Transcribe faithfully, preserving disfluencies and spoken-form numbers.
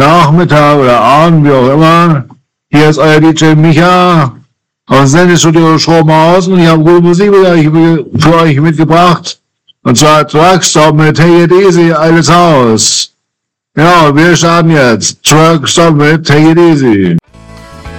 Nachmittag oder Abend, wie auch immer. Hier ist euer D J Micha aus Sendestudio Stromhaus und ich habe gute Musik für euch, für euch mitgebracht. Und zwar Truckstop mit Take It Easy, Altes Haus. Ja, wir starten jetzt. Truckstop mit Take It Easy.